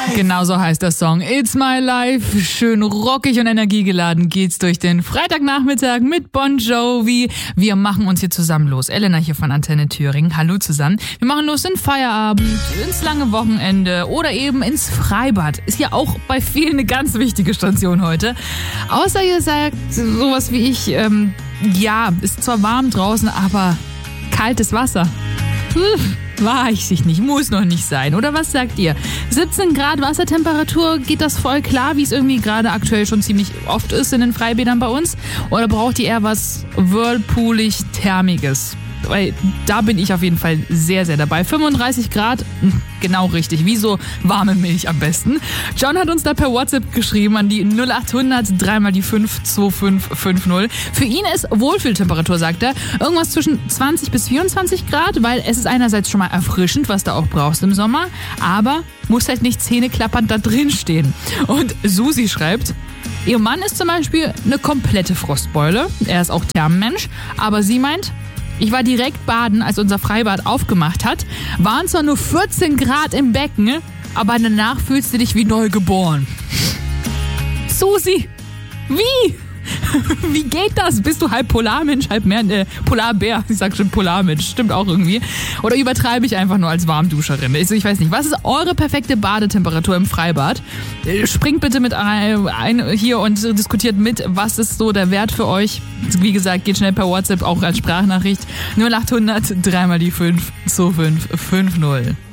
Genau so heißt der Song. It's my life. Schön rockig und energiegeladen geht's durch den Freitagnachmittag mit Bon Jovi. Wir machen uns hier zusammen los. Elena hier von Antenne Thüringen. Hallo zusammen. Wir machen los in Feierabend, ins lange Wochenende oder eben ins Freibad. Ist ja auch bei vielen eine ganz wichtige Station heute. Außer ihr sagt sowas wie ich, ja, ist zwar warm draußen, aber kaltes Wasser. Weiß ich nicht, muss noch nicht sein. Oder was sagt ihr? 17 Grad Wassertemperatur, geht das voll klar, wie es irgendwie gerade aktuell schon ziemlich oft ist in den Freibädern bei uns? Oder braucht ihr eher was Whirlpoolig-Thermiges? Weil da bin ich auf jeden Fall sehr, sehr dabei. 35 Grad, genau richtig. Wie so warme Milch am besten. John hat uns da per WhatsApp geschrieben an die 0800 3 die 5 2550. Für ihn ist Wohlfühltemperatur, sagt er, irgendwas zwischen 20 bis 24 Grad, weil es ist einerseits schon mal erfrischend, was du auch brauchst im Sommer, aber muss halt nicht zähneklappernd da drin stehen. Und Susi schreibt, ihr Mann ist zum Beispiel eine komplette Frostbeule. Er ist auch Thermenmensch, aber sie meint, ich war direkt baden, als unser Freibad aufgemacht hat. Waren zwar nur 14 Grad im Becken, aber danach fühlst du dich wie neu geboren. Susi, wie? Wie geht das? Bist du halb Polarmensch, halb Polarbär? Ich sag schon Polarmensch, stimmt auch irgendwie. Oder übertreibe ich einfach nur als Warmduscherin? Ich weiß nicht. Was ist eure perfekte Badetemperatur im Freibad? Springt bitte mit ein hier und diskutiert mit, was ist so der Wert für euch? Wie gesagt, geht schnell per WhatsApp, auch als Sprachnachricht. 0800 3 die 5 2550.